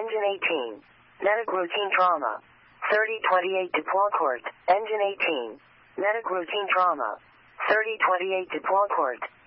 Engine 18. Medic routine trauma. 3028 to Court. Engine 18. Medic routine trauma. 3028 to Court.